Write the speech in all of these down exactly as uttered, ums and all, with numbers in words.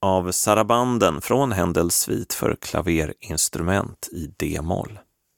av Sarabanden från Händels svit för klaverinstrument i D-moll.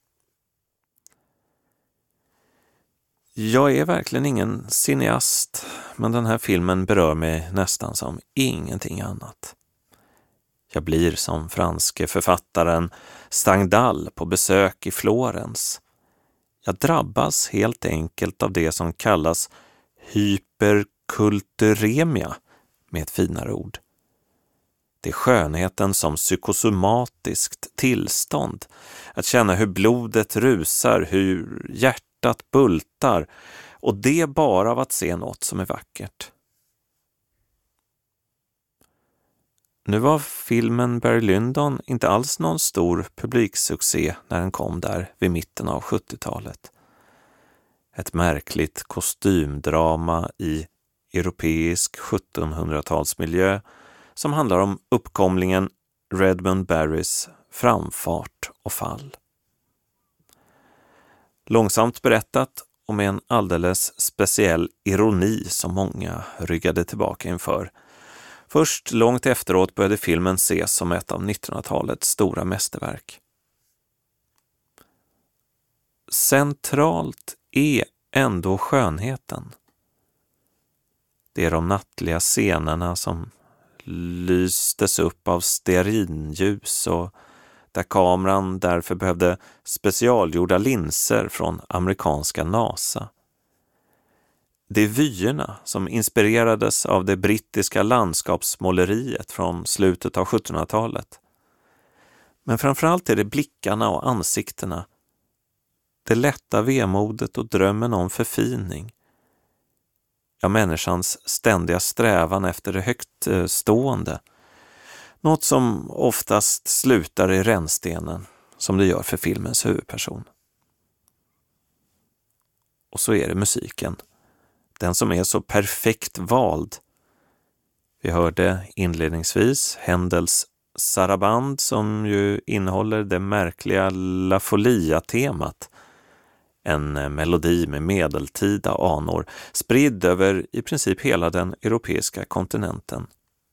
Jag är verkligen ingen cineast, men den här filmen berör mig nästan som ingenting annat. Jag blir som franske författaren Stendhal på besök i Florens. Jag drabbas helt enkelt av det som kallas hyperkulturemia, med ett finare ord. Det är skönheten som psykosomatiskt tillstånd, att känna hur blodet rusar, hur hjärtat bultar, och det bara av att se något som är vackert. Nu var filmen Barry Lyndon inte alls någon stor publiksuccé när den kom där vid mitten av sjuttiotalet. Ett märkligt kostymdrama i europeisk sjuttonhundratalsmiljö som handlar om uppkomlingen Redmond Barrys framfart och fall. Långsamt berättat och med en alldeles speciell ironi som många ryggade tillbaka inför. Först långt efteråt började filmen ses som ett av nittonhundratalets stora mästerverk. Centralt är ändå skönheten. Det är de nattliga scenerna som lystes upp av stearinljus och där kameran därför behövde specialgjorda linser från amerikanska NASA. Det är vyerna som inspirerades av det brittiska landskapsmåleriet från slutet av sjuttonhundratalet. Men framförallt är det blickarna och ansiktena, det lätta vemodet och drömmen om förfining. Ja, människans ständiga strävan efter det högtstående. Något som oftast slutar i rännstenen, som det gör för filmens huvudperson. Och så är det musiken. Den som är så perfekt vald. Vi hörde inledningsvis Händels Sarabande som ju innehåller det märkliga La Folia-temat. En melodi med medeltida anor, spridd över i princip hela den europeiska kontinenten.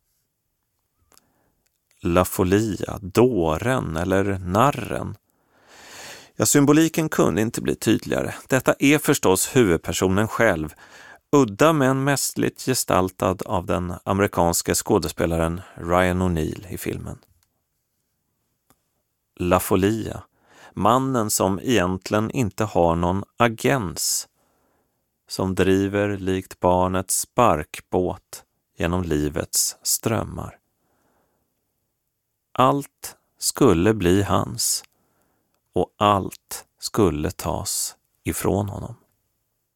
La Folia, dåren eller narren. Ja, symboliken kunde inte bli tydligare. Detta är förstås huvudpersonen själv, udda men mästligt gestaltad av den amerikanske skådespelaren Ryan O'Neal i filmen. La Folia, mannen som egentligen inte har någon agens, som driver likt barnets sparkbåt genom livets strömmar. Allt skulle bli hans och allt skulle tas ifrån honom.